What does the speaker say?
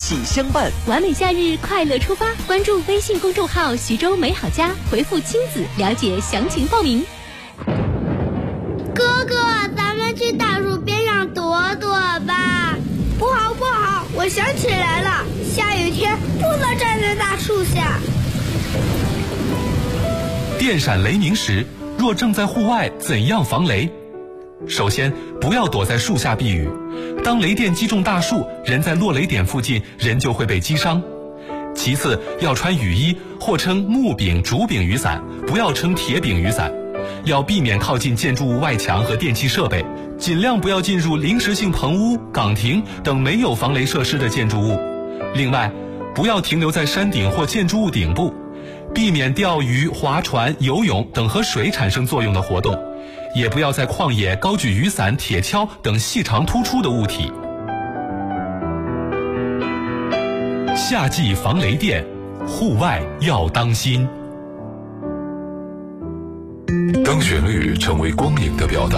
喜相伴。 完美夏日，快乐出发！关注微信公众号徐州美好家，回复亲子了解详情报名。 哥哥，咱们去大树边上躲躲吧。 不好，我想起来了，下雨天不能站在大树下。 电闪雷鸣时，若正在户外，怎样防雷？首先，不要躲在树下避雨。当雷电击中大树，人在落雷点附近，人就会被击伤。其次，要穿雨衣，或称木柄、竹柄雨伞，不要称铁柄雨伞。要避免靠近建筑物外墙和电气设备，尽量不要进入临时性棚屋、岗亭等没有防雷设施的建筑物。另外，不要停留在山顶或建筑物顶部，避免钓鱼、划船、游泳等和水产生作用的活动，也不要在旷野高举雨伞、铁锹等细长突出的物体。夏季防雷电，户外要当心。 当旋律成为光影的表达，